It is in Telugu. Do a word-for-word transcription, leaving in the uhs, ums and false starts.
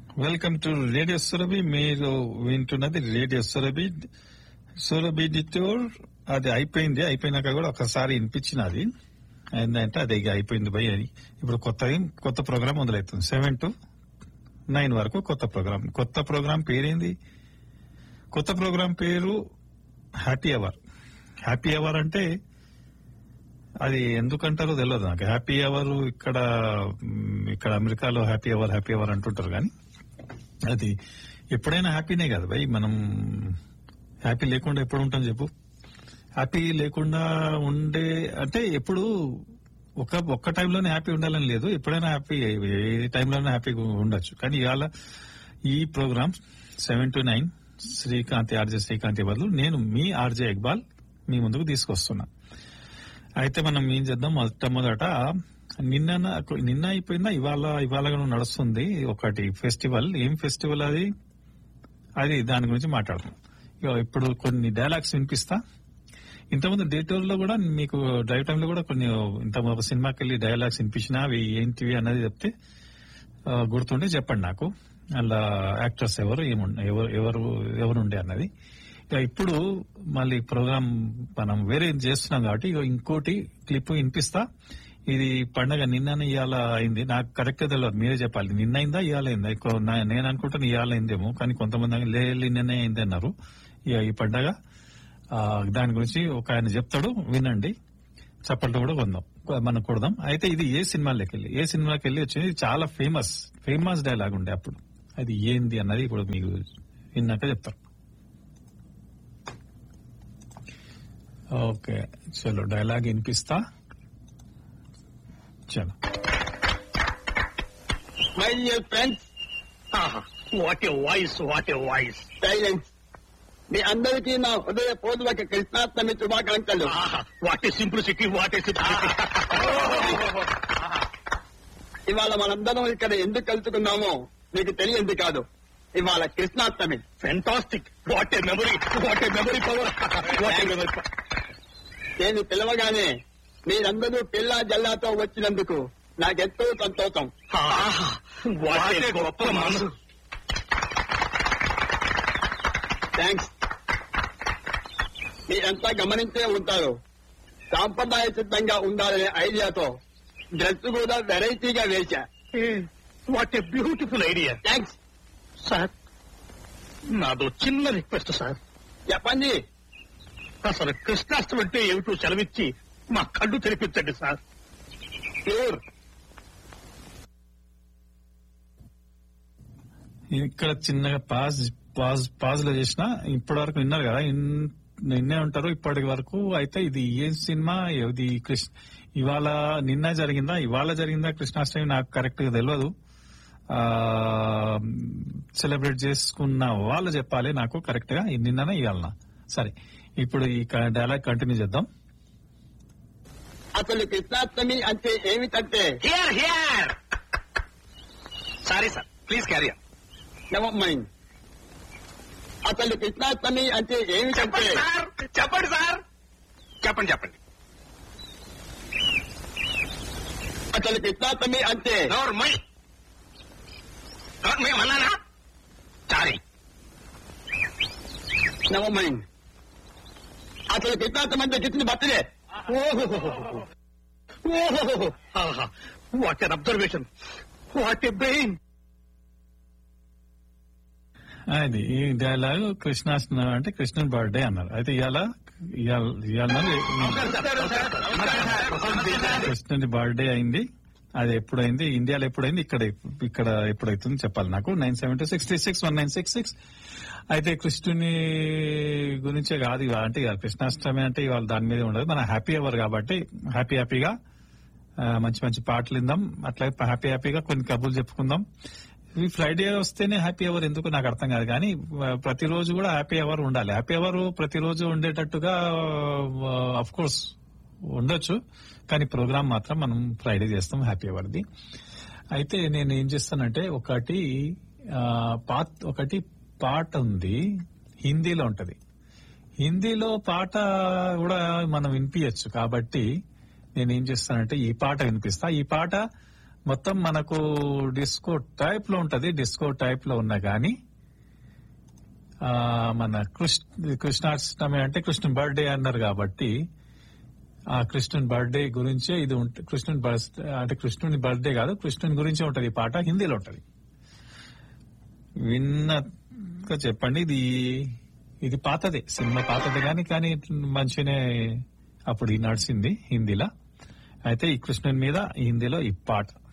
Welcome to radio Surabhi. మీరు వింటున్నది రేడియో సురభి. సురభి డిటోర్ అది అయిపోయింది. అయిపోయినాక కూడా ఒకసారి వినిపించినది ఏంటంటే అది అయిపోయింది భయ్ అని. ఇప్పుడు కొత్త కొత్త ప్రోగ్రామ్ మొదలవుతుంది. సెవెన్ టు నైన్ వరకు కొత్త ప్రోగ్రామ్. కొత్త ప్రోగ్రామ్ పేరేంది? కొత్త ప్రోగ్రామ్ పేరు హ్యాపీ అవర్. హ్యాపీ అవర్ అంటే అది ఎందుకంటారో తెలియదు నాకు. హ్యాపీ అవర్ ఇక్కడ ఇక్కడ అమెరికాలో హ్యాపీ అవర్ హ్యాపీ అవర్ అంటుంటారు, కానీ అది ఎప్పుడైనా హ్యాపీనే కదా భయ్. మనం హ్యాపీ లేకుండా ఎప్పుడు ఉంటాం చెప్పు? హ్యాపీ లేకుండా ఉండే అంటే ఎప్పుడు ఒక ఒక్క టైంలోనే హ్యాపీ ఉండాలని లేదు. ఎప్పుడైనా హ్యాపీ ఏ టైంలోనే హ్యాపీగా ఉండొచ్చు. కానీ ఇవాళ ఈ programme seven to nine Srikanth RJ Srikanth బదులు నేను మీ ఆర్జే ఇక్బాల్ మీ ముందుకు తీసుకొస్తున్నా. అయితే మనం ఏం చేద్దాం, మొట్టమొదట నిన్న నిన్న అయిపోయిందా ఇవాళ ఇవాళ నడుస్తుంది ఒకటి ఫెస్టివల్. ఏం ఫెస్టివల్ అది? అది దాని గురించి మాట్లాడదాం. ఇప్పుడు కొన్ని డైలాగ్స్ వినిపిస్తా. ఇంతకుముందు డే టూర్ లో కూడా మీకు డ్రైవ్ టైమ్ లో కూడా కొన్ని ఇంత ఒక సినిమాకి వెళ్ళి డైలాగ్స్ వినిపించినా అవి ఏంటివి అన్నది చెప్తే గుర్తుండే చెప్పండి నాకు. అలా యాక్టర్స్ ఎవరు ఏముండే ఎవరు ఎవరు ఎవరుండే అన్నది. ఇప్పుడు మళ్ళీ ప్రోగ్రామ్ మనం వేరే చేస్తున్నాం కాబట్టి ఇంకోటి క్లిప్ వినిపిస్తా. ఇది పండగ నిన్న ఇవాళ అయింది. నాకు కరెక్ట్ తెలియదు, మీరే చెప్పాలి. నిన్న అయిందా ఇవాళ అయిందా? ఎక్కువ నేను అనుకుంటాను ఇవాళ అయిందేమో, కానీ కొంతమంది లేదు నిన్నే అయింది అన్నారు. ఈ పండగ దాని గురించి ఒక ఆయన చెప్తాడు, వినండి. చప్పట్లు కూడా కొందాం, మనం కొడదాం. అయితే ఇది ఏ సినిమాలోకి వెళ్ళి ఏ సినిమాకి వెళ్ళి వచ్చింది? చాలా ఫేమస్ ఫేమస్ డైలాగ్ ఉండే అప్పుడు. అది ఏంది అన్నది ఇప్పుడు మీకు విన్నాక చెప్తారు. ఓకే చలో డైలాగ్ వినిపిస్తా. చలో. My dear friends, what a voice, what a voice. Silence. మీ అందరికీ నా హృదయపూర్వక కృష్ణాష్టమి శుభాకాంక్షలు. What a simplicity, what a simplicity. ఇవాళ మనందరం ఇక్కడ ఎందుకు కలుసుకున్నామో మీకు తెలియంది కాదు. ఇవాళ Krishnashtami. Fantastic. What a memory, what a memory power, what a memory power. నేను పిలవగానే మీరందరూ పిల్ల జల్లాతో వచ్చినందుకు నాకెంతో సంతోషం. వాట్ ఏ గొప్ప మనసు. థ్యాంక్స్. మీరంతా గమనించే ఉంటారు, సాంప్రదాయ సిద్ధంగా ఉండాలనే ఐడియాతో డ్రెస్ కూడా వెరైటీగా వేశా. What a beautiful idea. Thanks sir. నాదో చిన్న రిక్వెస్ట్ సార్. చెప్పండి. అసలు కృష్ణాష్టమి అంటే ఏమిటో సెలవిచ్చి మా కళ్ళు తెరిపించండి సార్. ప్యూర్. ఇక్కడ చిన్నగా పాజ్ పాజ్ పాజ్ లో చేసిన ఇప్పటి వరకు విన్నారు కదా, నిన్నే ఉంటారు ఇప్పటి వరకు. అయితే ఇది ఏ సినిమా? ఇది కృష్ణ ఇవాళ నిన్న జరిగిందా ఇవాళ జరిగిందా కృష్ణాష్టమి నాకు కరెక్ట్ గా తెలియదు. సెలబ్రేట్ చేసుకున్న వాళ్ళు చెప్పాలి నాకు కరెక్ట్ గా, నిన్ననే ఇవాళనా. సరే ఇప్పుడు ఈ డైలాగ్ కంటిన్యూ చేద్దాం. అసలు కృష్ణాష్టమి అంటే ఏమిటంటే, here here. Sorry sir, please carry on. Never mind. అసలు కృష్ణాష్టమి అంటే ఏమిటంటే, చెప్పండి సార్, చెప్పండి చెప్పండి. అసలు కృష్ణాష్టమి అంటే నోర్ మై నోర్ మై అన్నానా? సారీ. Never mind. అసలు కృష్ణాష్టమి అంటే కృష్ణుని birthday. What N observation, what a brain. అది ఈ డైలాగ్ కృష్ణాష్టమి అంటే కృష్ణుని బర్త్డే అన్నారు. అయితే ఇవాళ కృష్ణుని బర్త్డే అయింది. అది ఎప్పుడైంది, ఇండియాలో ఎప్పుడైంది, ఇక్కడ ఇక్కడ ఎప్పుడైతుంది చెప్పాలి నాకు. Nine seven two sixty six one nine six six. అయితే కృష్ణుని గురించే కాదు ఇవాళ అంటే ఇవాళ కృష్ణాష్టమి అంటే ఇవాళ దాని మీద ఉండదు. మన హ్యాపీ అవర్ కాబట్టి హ్యాపీ హ్యాపీగా మంచి మంచి పాటలు విందాం. అట్లాగే హ్యాపీ హ్యాపీగా కొన్ని కబుర్లు చెప్పుకుందాం. ఈ ఫ్రైడే వస్తేనే హ్యాపీ అవర్ ఎందుకు నాకు అర్థం కాదు, కానీ ప్రతిరోజు కూడా హ్యాపీ అవర్ ఉండాలి. హ్యాపీ అవర్ ప్రతిరోజు ఉండేటట్టుగా అఫ్ కోర్స్ ఉండొచ్చు, కానీ ప్రోగ్రామ్ మాత్రం మనం ఫ్రైడే చేస్తాం హ్యాపీ అవర్ది. అయితే నేను ఏం చేస్తానంటే ఒకటి పాత ఒకటి పాట ఉంది, హిందీలో ఉంటది. హిందీలో పాట కూడా మనం వినిపించచ్చు. కాబట్టి నేనేం చేస్తానంటే ఈ పాట వినిపిస్తా. ఈ పాట మొత్తం మనకు డిస్కో టైప్ లో ఉంటది. డిస్కో టైప్ లో ఉన్నా గానీ ఆ, మన కృష్ణ కృష్ణాష్టమి అంటే కృష్ణుని బర్త్డే అన్నారు కాబట్టి ఆ కృష్ణుని బర్త్డే గురించే ఇది ఉంట- కృష్ణుని బర్త్ అంటే కృష్ణుని బర్త్డే కాదు, కృష్ణుని గురించే ఉంటది ఈ పాట. హిందీలో ఉంటది. విన్నగా చెప్పండి. ఇది ఇది పాతదే, సినిమా పాతదే కానీ కానీ మంచిగానే అప్పుడు ఈ నడిచింది హిందీలో. అయితే ఈ కృష్ణుని మీద హిందీలో ఈ పాట